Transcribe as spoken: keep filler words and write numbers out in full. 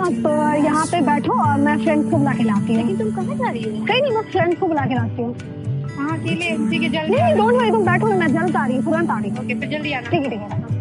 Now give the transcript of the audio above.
आप यहाँ पे बैठो और मैं फ्रेंड्स को बुला के लाती हूँ। लेकिन तुम कहाँ जा रही हो? कहीं नहीं, मैं फ्रेंड्स को बुला के लाती हूँ। हाँ अकेले? ठीक है जल्दी। नहीं नहीं डोंट वरी, तुम बैठो, मैं जल्द आ रही हूँ, तुरंत आ रही हूँ। ओके फिर जल्दी आना। ठीक है ठीक है।